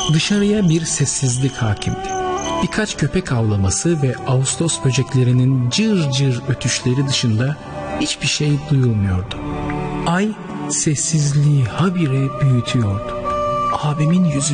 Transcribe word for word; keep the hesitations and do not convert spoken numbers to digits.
Dışarıya bir sessizlik hakimdi. Birkaç köpek avlaması ve Ağustos böceklerinin cır cır ötüşleri dışında hiçbir şey duyulmuyordu. Ay sessizliği habire büyütüyordu. Abimin yüzü